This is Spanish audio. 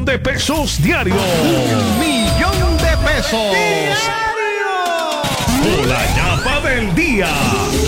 de pesos diario. ¡1.000.000 de pesos! O la chapa del día.